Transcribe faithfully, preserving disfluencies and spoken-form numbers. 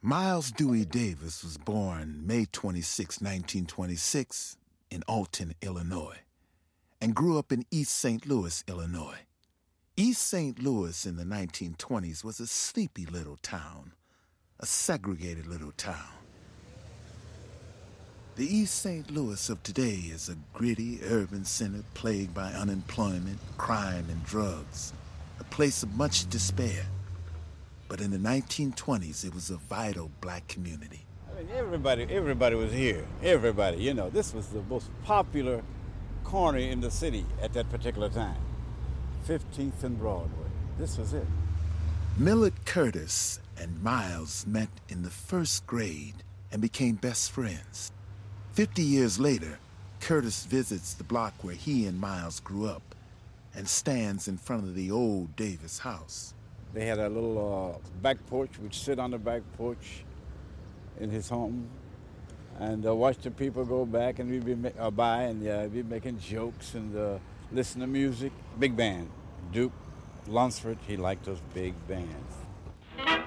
Miles Dewey Davis was born May twenty-sixth, nineteen twenty-six, in Alton, Illinois, and grew up in East Saint Louis, Illinois. East Saint Louis in the nineteen twenties was a sleepy little town, a segregated little town. The East Saint Louis of today is a gritty urban center plagued by unemployment, crime, and drugs, a place of much despair. But in the nineteen twenties, it was a vital black community. I mean, everybody, everybody was here. Everybody, you know, this was the most popular corner in the city at that particular time. fifteenth and Broadway. This was it. Millard Curtis and Miles met in the first grade and became best friends. Fifty years later, Curtis visits the block where he and Miles grew up and stands in front of the old Davis house. They had a little uh, back porch. We'd sit on the back porch in his home and uh, watch the people go back, and we'd be ma- uh, by and uh, we'd be making jokes and uh, listen to music. Big band. Duke Lunsford, he liked those big bands.